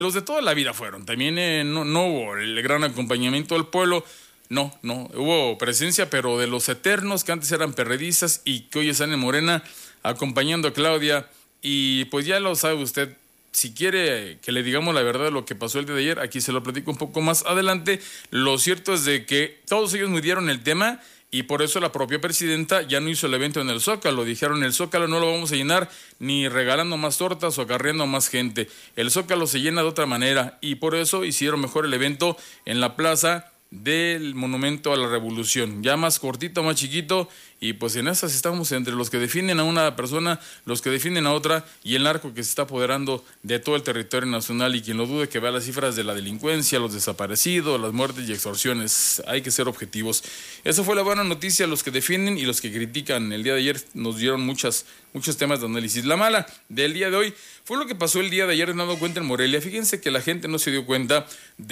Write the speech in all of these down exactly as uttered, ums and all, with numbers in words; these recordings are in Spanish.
Los de toda la vida fueron. También eh, no, no hubo el gran acompañamiento del pueblo. No, no, hubo presencia, pero de los eternos que antes eran perredistas y que hoy están en Morena acompañando a Claudia. Y pues ya lo sabe usted, si quiere que le digamos la verdad de lo que pasó el día de ayer, aquí se lo platico un poco más adelante. Lo cierto es de que todos ellos midieron el tema y por eso la propia presidenta ya no hizo el evento en el Zócalo. Dijeron, el Zócalo no lo vamos a llenar ni regalando más tortas o acarreando más gente. El Zócalo se llena de otra manera y por eso hicieron mejor el evento en la plaza del Monumento a la Revolución, ya más cortito, más chiquito, y pues en esas estamos entre los que defienden a una persona, los que defienden a otra, y el narco que se está apoderando de todo el territorio nacional, y quien lo dude que vea las cifras de la delincuencia, los desaparecidos, las muertes y extorsiones. Hay que ser objetivos. Esa fue la buena noticia. Los que defienden y los que critican. El día de ayer nos dieron muchas, muchos temas de análisis. La mala del día de hoy fue lo que pasó el día de ayer en Nueva Cuenta en Morelia. Fíjense que la gente no se dio cuenta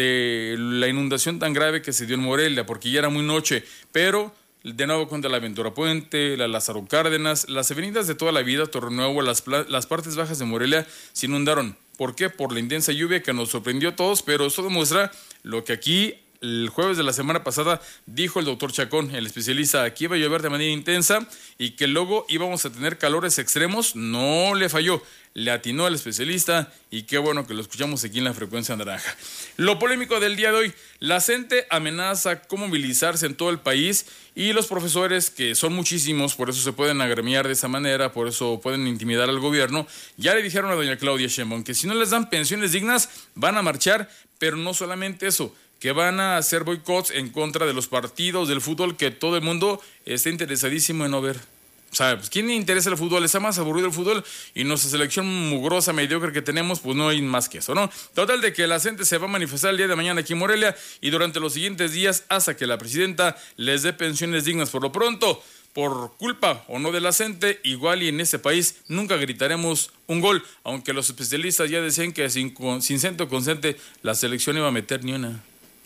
de la inundación tan grave que se dio en Morelia, porque ya era muy noche, pero de nuevo cuenta la Ventura Puente, la Lázaro Cárdenas, las avenidas de toda la vida, Torre Nuevo, las, las partes bajas de Morelia se inundaron. ¿Por qué? Por la intensa lluvia que nos sorprendió a todos, pero eso demuestra lo que aquí el jueves de la semana pasada dijo el doctor Chacón, el especialista. Aquí iba a llover de manera intensa y que luego íbamos a tener calores extremos. No le falló, le atinó al especialista y qué bueno que lo escuchamos aquí en la frecuencia naranja. Lo polémico del día de hoy, la CENTE amenaza con movilizarse en todo el país y los profesores, que son muchísimos, por eso se pueden agremiar de esa manera, por eso pueden intimidar al gobierno, ya le dijeron a doña Claudia Sheinbaum que si no les dan pensiones dignas van a marchar, pero no solamente eso, que van a hacer boicots en contra de los partidos del fútbol que todo el mundo está interesadísimo en no ver. O sea, pues, ¿quién le interesa el fútbol? Está más aburrido el fútbol y nuestra selección mugrosa, mediocre que tenemos, pues no hay más que eso, ¿no? Total de que la gente se va a manifestar el día de mañana aquí en Morelia y durante los siguientes días hasta que la presidenta les dé pensiones dignas. Por lo pronto, por culpa o no de la CENTE, igual y en este país nunca gritaremos un gol, aunque los especialistas ya decían que sin, sin CENTE o con CENTE la selección iba a meter ni una.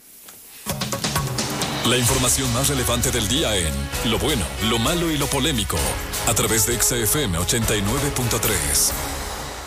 La información más relevante del día en Lo Bueno, Lo Malo y Lo Polémico, a través de X F M ochenta y nueve punto tres.